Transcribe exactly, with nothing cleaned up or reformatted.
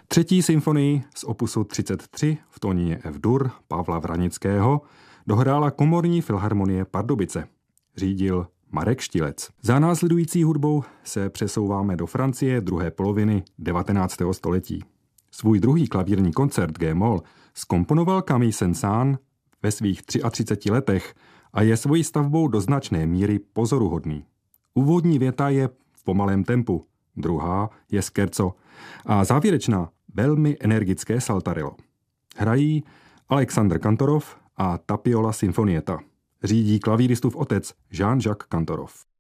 Třetí symfonii z opusu třicet tři v tónině F-dur Pavla Vranického dohrála Komorní filharmonie Pardubice. Řídil Marek Štilec. Za následující hudbou se přesouváme do Francie druhé poloviny devatenáctého století. Svůj druhý klavírní koncert G-moll zkomponoval Camille Saint-Saëns ve svých třiatřiceti třech letech a je svojí stavbou do značné míry pozoruhodný. Úvodní věta je v pomalém tempu, druhá je scherzo a závěrečná velmi energické saltarello. Hrají Alexandr Kantorov a Tapiola Sinfonietta. Řídí klavíristův otec Jean-Jacques Kantorov.